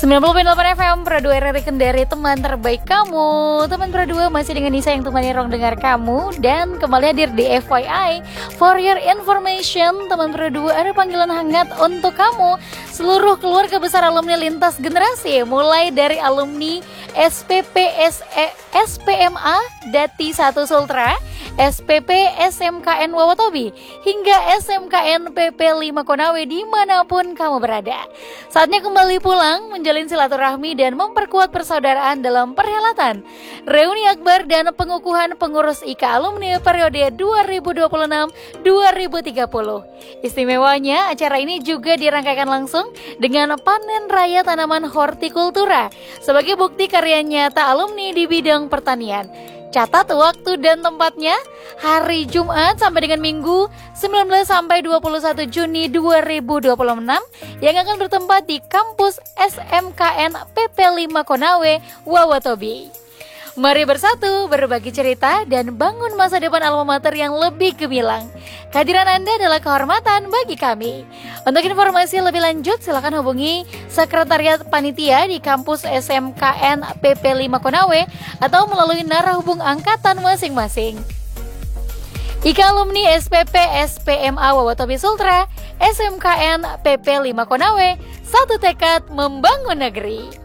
90.8 FM Pro 2 RRI Kendari, teman terbaik kamu. Teman Pro 2 masih dengan Nisa yang temani Rong dengar kamu. Dan kembali hadir di FYI. For your information, teman Pro 2, ada panggilan hangat untuk kamu, seluruh keluarga besar alumni lintas generasi, mulai dari alumni SPP SPMA Dati 1 Sultra, SPP SMKN Wawotobi, hingga SMKN PP 5 Konawe dimanapun kamu berada. Saatnya kembali pulang, menjalin silaturahmi dan memperkuat persaudaraan dalam perhelatan Reuni Akbar dan pengukuhan pengurus IKA alumni periode 2026-2030. Istimewanya, acara ini juga dirangkaikan langsung dengan panen raya tanaman hortikultura sebagai bukti karya nyata alumni di bidang pertanian. Catat waktu dan tempatnya, hari Jumat sampai dengan Minggu 19 sampai 21 Juni 2026 yang akan bertempat di kampus SMKN PP 5 Konawe, Wawotobi. Mari bersatu, berbagi cerita, dan bangun masa depan alma mater yang lebih gemilang. Kehadiran Anda adalah kehormatan bagi kami. Untuk informasi lebih lanjut, silakan hubungi Sekretariat Panitia di kampus SMKN PP 5 Konawe atau melalui narahubung angkatan masing-masing. IKA alumni SPP SPMA Wawotobi Sultra, SMKN PP 5 Konawe, satu tekad membangun negeri.